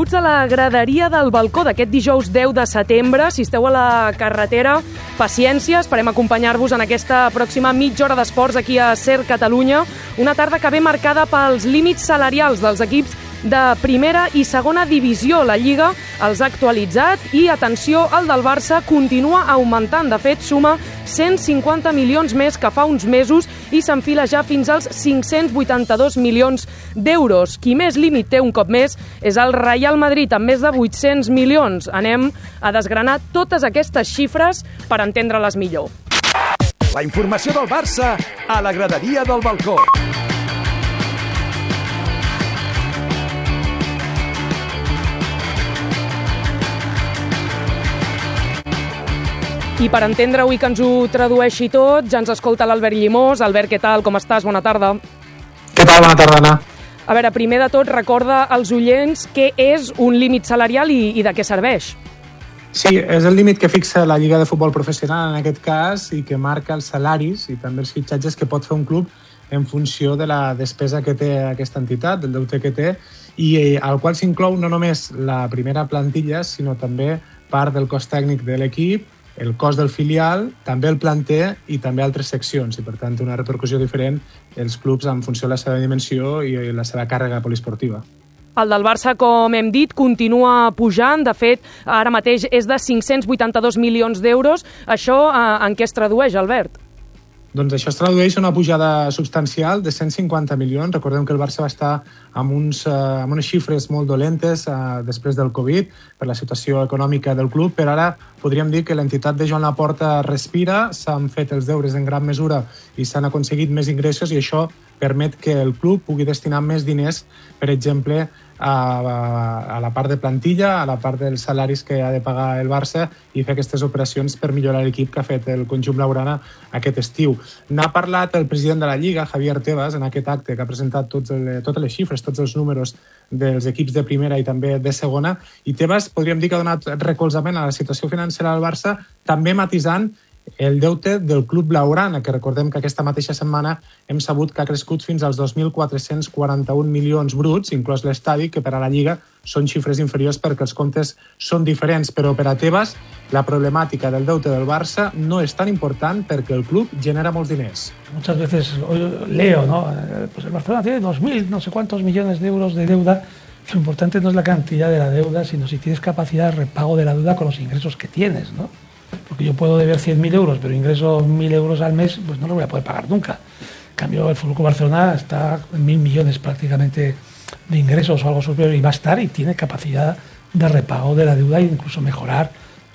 benvinguts a la graderia del balcó d'aquest dijous 10 de setembre. Si esteu a la carretera, paciència, esperem acompanyar-vos en aquesta pròxima mitja hora d'esports aquí a SER Catalunya. Una tarda que ve marcada pels límits salarials dels equips de primera i segona divisió. La Lliga els ha actualitzat i, atenció, el del Barça continua augmentant. De fet, suma 150 milions més que fa uns mesos i s'enfila ja fins als 582 milions d'euros. Qui més límit té un cop més és el Real Madrid, amb més de 800 milions. Anem a desgranar totes aquestes xifres per entendre-les millor. La informació del Barça a la graderia del balcó. I per entendre-ho i que ens ho tradueixi tot, ja ens escolta l'Albert Llimós. Albert, què tal? Com estàs? Bona tarda. Què tal? Bona tarda, Anna. A veure, primer de tot, recorda als oients què és un límit salarial i de què serveix. Sí, és el límit que fixa la Lliga de Futbol Professional, en aquest cas, i que marca els salaris i també els fitxatges que pot fer un club en funció de la despesa que té aquesta entitat, del deute que té, i al qual s'inclou no només la primera plantilla, sinó també part del cost tècnic de l'equip, el cost del filial, també el planter i també altres seccions, i per tant una repercussió diferent els clubs en funció de la seva dimensió i la seva càrrega poliesportiva. El del Barça, com hem dit, continua pujant. De fet, ara mateix és de 582 milions d'euros. Això en què es tradueix, Albert? Doncs això es tradueix en una pujada substancial de 150 milions. Recordem que el Barça va estar amb unes xifres molt dolentes després del Covid, per la situació econòmica del club, però ara podríem dir que l'entitat de Joan Laporta respira, s'han fet els deures en gran mesura i s'han aconseguit més ingressos, i això permet que el club pugui destinar més diners, per exemple, a la part de plantilla, a la part dels salaris que ha de pagar el Barça, i fer aquestes operacions per millorar l'equip que ha fet el conjunt blaugrana aquest estiu. N'ha parlat el president de la Lliga, Javier Tebas, en aquest acte que ha presentat totes les xifres, tots els números dels equips de primera i també de segona, i Tebas podríem dir que ha donat recolzament a la situació financera del Barça, també matisant el deute del club blaugrana, que recordem que aquesta mateixa setmana hem sabut que ha crescut fins als 2.441 milions bruts, inclòs l'estadi, que per a la Lliga són xifres inferiors perquè els comptes són diferents, però per a Tebas la problemàtica del deute del Barça no és tan important perquè el club genera molts diners. Muchas veces leo, ¿no? Pues el Barcelona tiene 2.000 no sé cuántos millones de euros de deuda. Lo importante no es la cantidad de la deuda, sino si tienes capacidad de repago de la deuda con los ingresos que tienes, ¿no? Porque yo puedo deber 100.000 euros, pero ingreso 1.000 euros al mes, pues no lo voy a poder pagar nunca. En cambio, el Fútbol Club Barcelona está en 1.000 millones prácticamente de ingresos o algo superior, y va a estar, y tiene capacidad de repago de la deuda e incluso mejorar.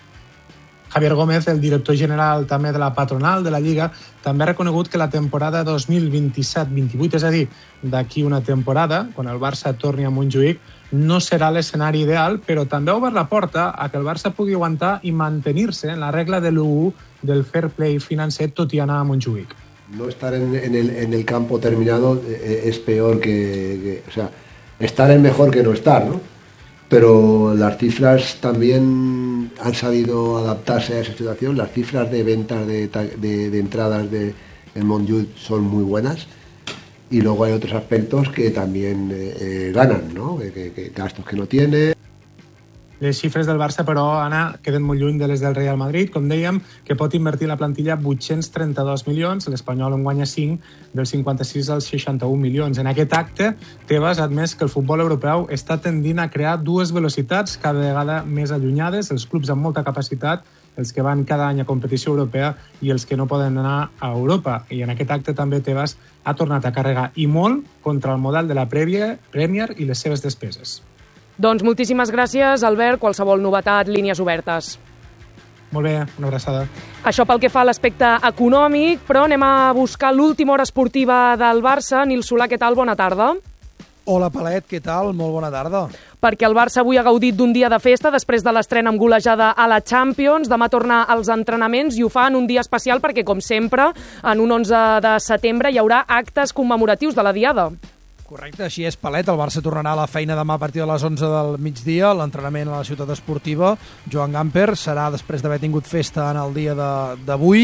Javier Gómez, el director general també de la patronal de la Lliga, també ha reconegut que la temporada 2027-28, és a dir, d'aquí una temporada, quan el Barça torni a Montjuïc, no serà l'escenari ideal, però també ha obert la porta a que el Barça pugui aguantar i mantenir-se en la regla de l'1 del fair play financer, tot i anar a Montjuïc. No estar en el campo terminado es peor o sea, estar es mejor que no estar, ¿no? Pero las cifras también han sabido adaptarse a esa situación. Las cifras de ventas de entradas en Montjuïc son muy buenas, y luego hay otros aspectos que también ganan, ¿no? Que gastos que no tiene. Les xifres del Barça, però, Anna, queden molt lluny de les del Real Madrid. Com dèiem, que pot invertir la plantilla 832 milions, l'Espanyol en guanya 5, dels 56 als 61 milions. En aquest acte, Tebas ha admès que el futbol europeu està tendint a crear dues velocitats cada vegada més allunyades, els clubs amb molta capacitat, els que van cada any a competició europea i els que no poden anar a Europa. I en aquest acte també Tebas ha tornat a carregar, i molt, contra el model de la Premier i les seves despeses. Doncs moltíssimes gràcies, Albert. Qualsevol novetat, línies obertes. Molt bé, una abraçada. Això pel que fa a l'aspecte econòmic, però anem a buscar l'última hora esportiva del Barça. Nil Solà, què tal? Bona tarda. Hola, Palet, què tal? Molt bona tarda. Perquè el Barça avui ha gaudit d'un dia de festa després de l'estrena amb golejada a la Champions. Demà torna als entrenaments i ho fa en un dia especial perquè, com sempre, en un 11 de setembre hi haurà actes commemoratius de la Diada. Correcte, així és, Palet. El Barça tornarà a la feina demà a partir de les 11 del migdia. L'entrenament a la ciutat esportiva. Joan Gamper serà després d'haver tingut festa en el dia d'avui.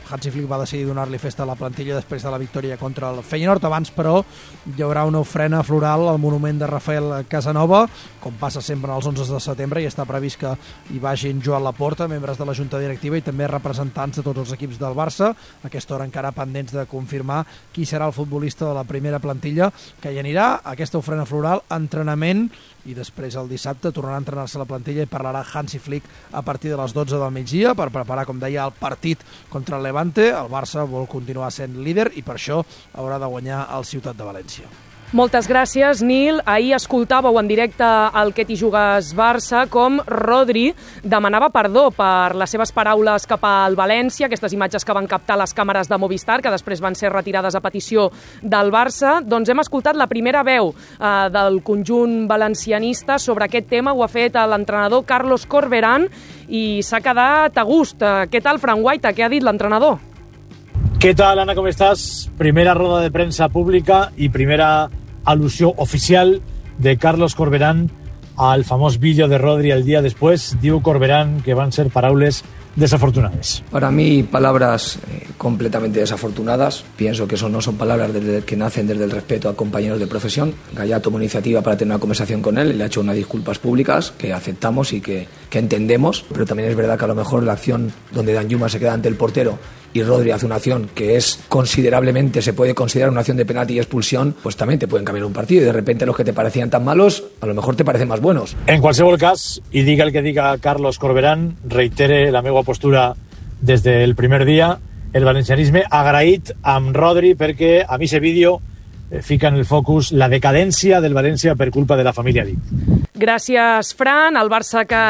Hansi Flick va decidir donar-li festa a la plantilla després de la victòria contra el Feyenoord. Abans, però, hi haurà una ofrena floral al monument de Rafael Casanova, com passa sempre als 11 de setembre, i està previst que hi vagin Joan Laporta, membres de la Junta Directiva i també representants de tots els equips del Barça. A aquesta hora encara pendents de confirmar qui serà el futbolista de la primera plantilla que hi anirà. Aquesta ofrena floral, entrenament, i després el dissabte tornarà a entrenar-se a la plantilla i parlarà Hansi Flick a partir de les 12 del migdia per preparar, com deia, el partit contra el Levante. El Barça vol continuar sent líder i per això haurà de guanyar el Ciutat de València. Moltes gràcies, Nil. Ahir escoltàveu en directe al Que t'hi jugues Barça com Rodri demanava perdó per les seves paraules cap al València, aquestes imatges que van captar les càmeres de Movistar, que després van ser retirades a petició del Barça. Doncs hem escoltat la primera veu del conjunt valencianista sobre aquest tema. Ho ha fet l'entrenador Carlos Corberán i s'ha quedat a gust. Què tal, Fran Guaita? Què ha dit l'entrenador? ¿Qué tal, Ana? ¿Cómo estás? Primera rueda de prensa pública y primera alusión oficial de Carlos Corberán al famós vídeo de Rodri el día después. Diu Corberán que van ser paraules desafortunadas. Para mí, palabras completamente desafortunadas. Pienso que eso no son palabras que nacen desde el respeto a compañeros de profesión. Gaya tomó iniciativa para tener una conversación con él. Le ha hecho unas disculpas públicas que aceptamos y que entendemos. Pero también es verdad que a lo mejor la acción donde Danjuma se queda ante el portero y Rodri hace una acción que es considerablemente, se puede considerar una acción de penalti y expulsión, pues también te pueden cambiar un partido y de repente los que te parecían tan malos a lo mejor te parecen más buenos. En qualsevol cas, i diga el que diga Carlos Corberán, reitere la meva postura des del primer dia, el valencianisme agraït amb Rodri perquè a mi ese vídeo fica en el focus la decadència del València per culpa de la família Dit. Gràcies, Fran. El Barça que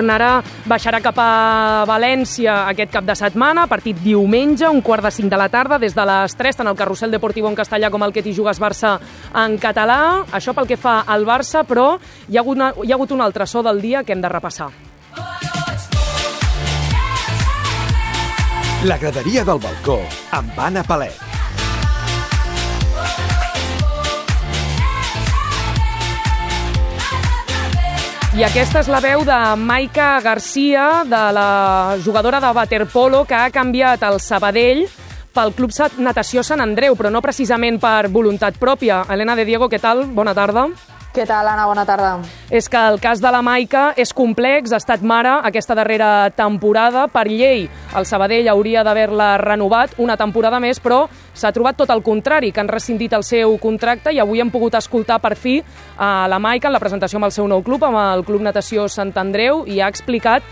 baixarà cap a València aquest cap de setmana, partit diumenge, 4:45 de la tarda, des de les 3, tant el Carrusel Deportivo en castellà com el Que t'hi jugues Barça en català. Això pel que fa al Barça, però hi ha hagut un altre so del dia que hem de repassar. La graderia del balcó, amb Anna Palet. I aquesta és la veu de Maika Garcia, de la jugadora de waterpolo que ha canviat el Sabadell pel Club Natació Sant Andreu, però no precisament per voluntat pròpia. Helena de Diego, què tal? Bona tarda. Què tal, Anna? Bona tarda. És que el cas de la Maika és complex, ha estat mare aquesta darrera temporada. Per llei, el Sabadell hauria d'haver-la renovat una temporada més, però s'ha trobat tot el contrari, que han rescindit el seu contracte i avui hem pogut escoltar per fi a la Maika en la presentació amb el seu nou club, amb el Club Natació Sant Andreu, i ha explicat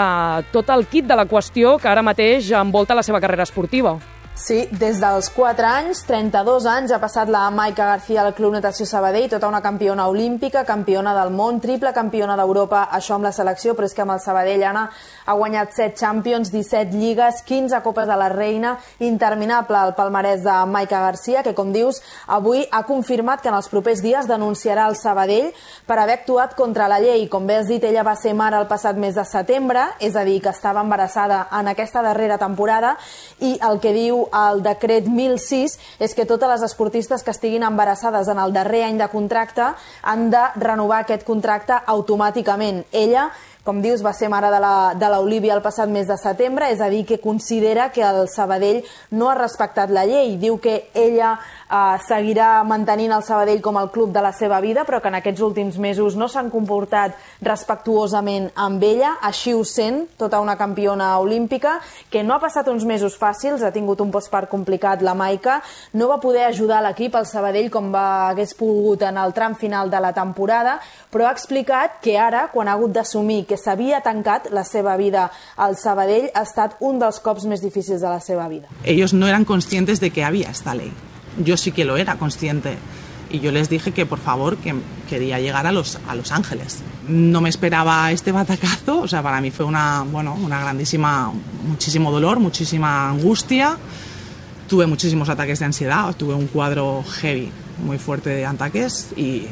tot el kit de la qüestió que ara mateix envolta la seva carrera esportiva. Sí, des dels 4 anys, 32 anys, ha passat la Maika Garcia al Club Natació Sabadell, tota una campiona olímpica, campiona del món, triple campiona d'Europa, això amb la selecció, però és que amb el Sabadell, Anna, ha guanyat 7 Champions, 17 lligues, 15 Copes de la Reina, interminable el palmarès de Maika Garcia, que, com dius, avui ha confirmat que en els propers dies denunciarà el Sabadell per haver actuat contra la llei. Com bé has dit, ella va ser mare el passat mes de setembre, és a dir, que estava embarassada en aquesta darrera temporada, i el que diu el decret 1006 és que totes les esportistes que estiguin embarassades en el darrer any de contracte han de renovar aquest contracte automàticament. Ella, com dius, va ser mare de l'Olívia el passat mes de setembre, és a dir, que considera que el Sabadell no ha respectat la llei. Diu que ella seguirà mantenint el Sabadell com el club de la seva vida, però que en aquests últims mesos no s'han comportat respectuosament amb ella. Així ho sent, tota una campiona olímpica, que no ha passat uns mesos fàcils, ha tingut un postpart complicat la Maika, no va poder ajudar l'equip, el Sabadell, com hagués pogut en el tram final de la temporada, però ha explicat que ara, quan ha hagut d'assumir que s'havia tancat la seva vida al Sabadell, ha estat un dels cops més difícils de la seva vida. Ellos no eran conscientes de que había esta ley. Yo sí que lo era consciente. Y yo les dije que, por favor, que quería llegar a Los Ángeles. No me esperaba este batacazo, o sea, para mí fue una grandísima, muchísimo dolor, muchísima angustia. Tuve muchísimos ataques de ansiedad, tuve un cuadro heavy, muy fuerte de ataques y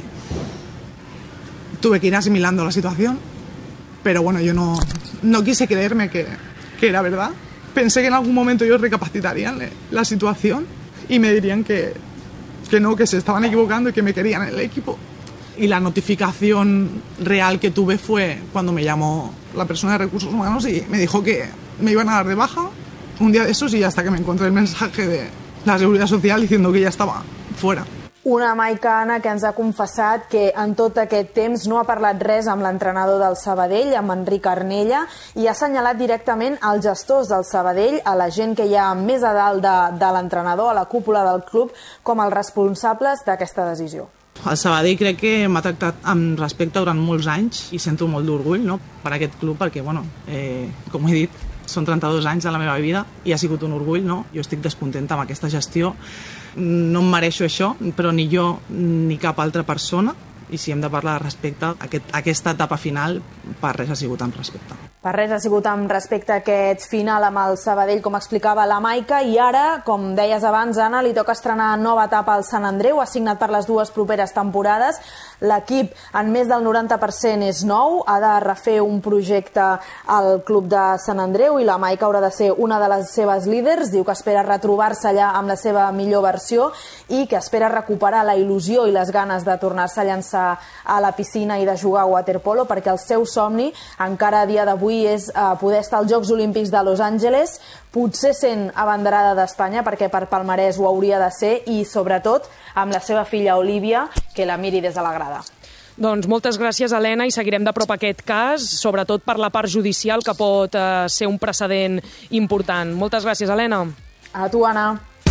tuve que ir asimilando la situación. Pero bueno, yo no quise creerme que era verdad. Pensé que en algún momento ellos recapacitarían la situación y me dirían que no, que se estaban equivocando y que me querían en el equipo. Y la notificación real que tuve fue cuando me llamó la persona de Recursos Humanos y me dijo que me iban a dar de baja un día de esos y ya hasta que me encontré el mensaje de la Seguridad Social diciendo que ya estaba fuera. Una Maika, Anna, que ens ha confessat que en tot aquest temps no ha parlat res amb l'entrenador del Sabadell, amb Enric Arnella, i ha assenyalat directament als gestors del Sabadell, a la gent que hi ha més a dalt de l'entrenador, a la cúpula del club, com els responsables d'aquesta decisió. El Sabadell crec que m'ha tractat amb respecte durant molts anys i sento molt d'orgull, no?, per aquest club, perquè, bueno, com he dit, són 32 anys de la meva vida i ha sigut un orgull, no? Jo estic descontenta amb aquesta gestió. No em mereixo això, però ni jo ni cap altra persona, i si hem de parlar de respecte, aquesta etapa final per res ha sigut amb respecte. Per res ha sigut amb respecte a aquest final amb el Sabadell, com explicava la Maika, i ara, com deies abans, Anna, li toca estrenar nova etapa al Sant Andreu, ha signat per les 2 properes temporades. L'equip, en més del 90%, és nou, ha de refer un projecte al club de Sant Andreu i la Maika haurà de ser una de les seves líders. Diu que espera retrobar-se allà amb la seva millor versió i que espera recuperar la il·lusió i les ganes de tornar-se a llançar a la piscina i de jugar a waterpolo, perquè el seu somni encara a dia d'avui és poder estar als Jocs Olímpics de Los Angeles, potser sent abanderada d'Espanya, perquè per palmarès ho hauria de ser, i sobretot amb la seva filla Olivia, que la miri des de la grada. Doncs moltes gràcies, Helena, i seguirem de prop aquest cas, sobretot per la part judicial, que pot ser un precedent important. Moltes gràcies, Helena. A tu, Anna.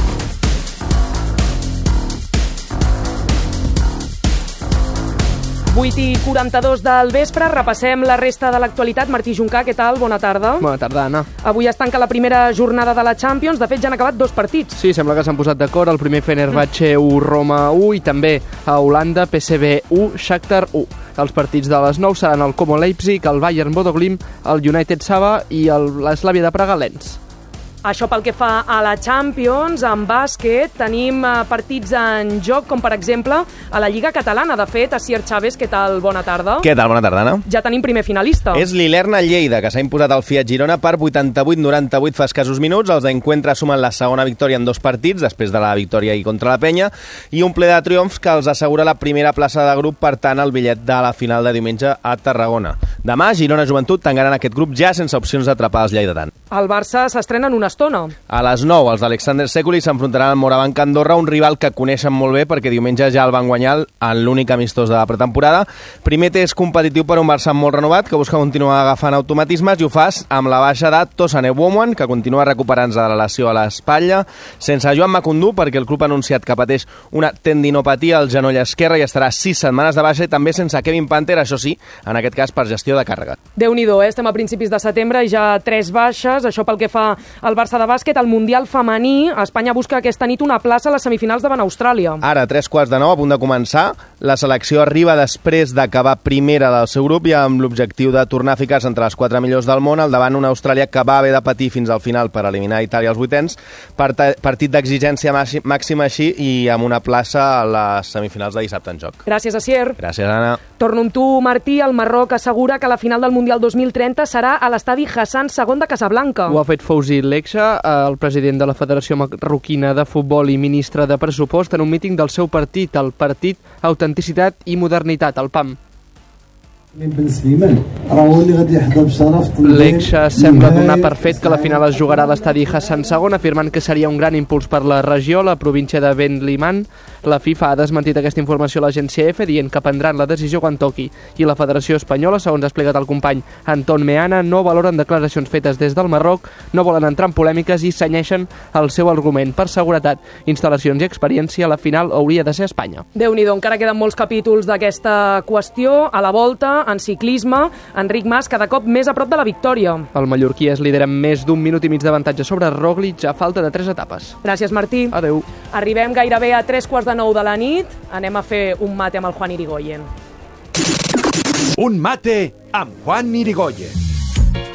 8:42 del vespre, repassem la resta de l'actualitat. Martí Juncà, què tal? Bona tarda. Bona tarda, Anna. Avui es tanca la primera jornada de la Champions. De fet, ja han acabat 2 partits. Sí, sembla que s'han posat d'acord. El primer Fenerbahçe 1, Roma 1, i també a Holanda, PSV 1, Shakhtar 1. Els partits de les 9 seran el Como Leipzig, el Bayern Bodo Glimt, el United Saba i l'Slavia de Praga Lens. Això pel que fa a la Champions. En bàsquet tenim partits en joc, com per exemple a la Lliga Catalana. De fet, Asier Chávez, què tal? Bona tarda. Què tal? Bona tarda, Anna. Ja tenim primer finalista. És l'Ilerna Lleida, que s'ha imposat al Fiat Girona per 88-98 fa escassos minuts. Els d'Encuentra sumen la segona victòria en 2 partits, després de la victòria i contra la Penya, i un ple de triomfs que els assegura la primera plaça de grup, per tant, el bitllet de la final de diumenge a Tarragona. Demà, Girona Joventut tancaran aquest grup ja sense opcions d'atrapar els lleidatans. El Barça s'estrena en una estona. A les 9, els d'Alexander Sekuli s'enfrontaran al Morabanc Andorra, un rival que coneixen molt bé perquè diumenge ja el van guanyar en l'únic amistós de la pretemporada. Primer test competitiu per un Barça molt renovat, que busca continuar agafant automatismes, i ho fa amb la baixa de Tosane Woman, que continua recuperant-se de la lesió a l'espatlla, sense Joan Macundú, perquè el club ha anunciat que pateix una tendinopatia al genoll esquerre i estarà 6 setmanes de baixa, i també sense Kevin Panther, això sí, en aquest cas per gestió de càrrega. Déu-n'hi-do, estem a principis de setembre i ja 3 baixes. Això pel que fa al Barça de bàsquet. Al Mundial femení, Espanya busca aquesta nit una plaça a les semifinals davant Austràlia. Ara, 8:45, a punt de començar. La selecció arriba després d'acabar primera del seu grup i amb l'objectiu de tornar a ficar-se entre les 4 millors del món, al davant una Austràlia que va haver de patir fins al final per eliminar a Itàlia als 8ens. Partit d'exigència màxima així, i amb una plaça a les semifinals de dissabte en joc. Gràcies, Asier. Gràcies, Anna. Torno amb tu, Martí. El Marroc assegura que la final del Mundial 2030 serà a l'estadi Hassan II de Casablanca. Ho ha fet Fouzi Leksha, el president de la Federació Marroquina de Futbol i ministre de Pressupost, en un míting del seu partit, el Partit Autenticitat i Modernitat, el PAM. Leksha sembla donar per fet que la final es jugarà a l'estadi Hassan II, afirmant que seria un gran impuls per la regió, la província de Ben Liman. La FIFA ha desmentit aquesta informació a l'agència EFE, dient que prendran la decisió quan toqui. I la Federació Espanyola, segons ha explicat el company Anton Meana, no valoren declaracions fetes des del Marroc, no volen entrar en polèmiques i cenyeixen el seu argument. Per seguretat, instal·lacions i experiència, la final hauria de ser a Espanya. Déu-n'hi-do, encara queden molts capítols d'aquesta qüestió. A la volta, en ciclisme, Enric Mas cada cop més a prop de la victòria. El mallorquí es lidera amb més d'1 minut i mig d'avantatge sobre Roglic a falta de 3 etapes. Gràcies, Martí. Adeu. Arribem gairebé a 8:45 de la nit. Anem a fer un mate amb el Juan Irigoyen. Un mate amb Juan Irigoyen.